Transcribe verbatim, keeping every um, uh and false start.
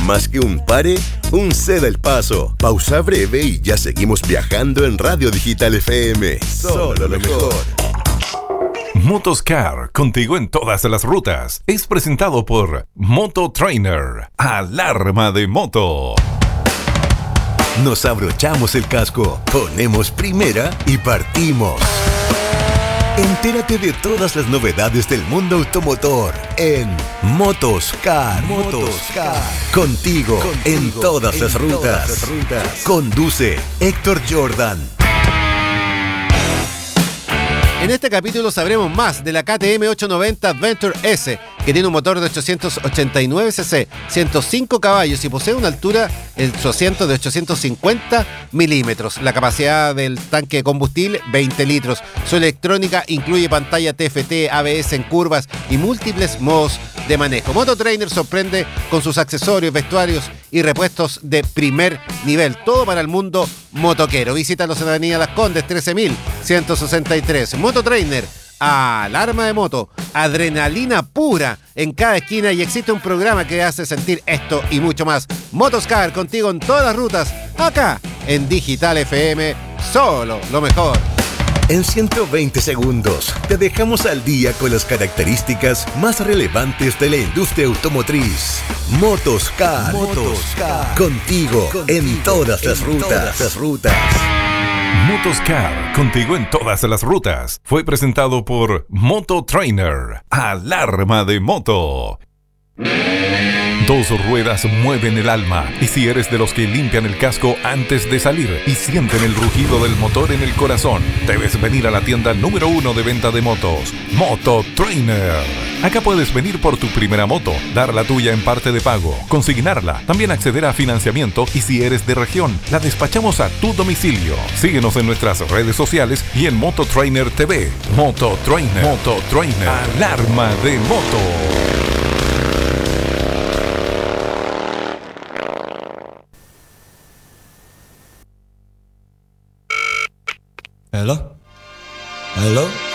Más que un pare, un ceda el paso. Pausa breve y ya seguimos viajando en Radio Digital F M. Solo lo mejor. Motoscar, contigo en todas las rutas. Es presentado por Moto Trainer, alarma de moto. Nos abrochamos el casco, ponemos primera y partimos. Entérate de todas las novedades del mundo automotor en Motoscar. Motoscar. Contigo, Contigo en todas, en las, rutas. todas las rutas. Conduce Héctor Jordan. En este capítulo sabremos más de la K T M ochocientos noventa Adventure S, que tiene un motor de ochocientos ochenta y nueve cc, ciento cinco caballos y posee una altura en su asiento de ochocientos cincuenta milímetros. La capacidad del tanque de combustible, veinte litros. Su electrónica incluye pantalla T F T, A B S en curvas y múltiples modos de manejo. Moto Trainer sorprende con sus accesorios, vestuarios y repuestos de primer nivel. Todo para el mundo motoquero. Visítalos en Avenida Las Condes, trece mil ciento sesenta y tres. Moto Trainer, alarma de moto, adrenalina pura en cada esquina, y existe un programa que hace sentir esto y mucho más. Motoscar, contigo en todas las rutas, acá en Digital F M, solo lo mejor. En ciento veinte segundos te dejamos al día con las características más relevantes de la industria automotriz. Motoscar, Motoscar. Contigo, contigo en todas las en rutas. Todas las rutas. Motoscar, contigo en todas las rutas. Fue presentado por Moto Trainer, alarma de moto. Dos ruedas mueven el alma, y si eres de los que limpian el casco antes de salir y sienten el rugido del motor en el corazón, debes venir a la tienda número uno de venta de motos, Moto Trainer. Acá puedes venir por tu primera moto, dar la tuya en parte de pago, consignarla, también acceder a financiamiento, y si eres de región, la despachamos a tu domicilio. Síguenos en nuestras redes sociales y en Moto Trainer T V. Moto Trainer, Moto Trainer, alarma de moto. Hello? Hello?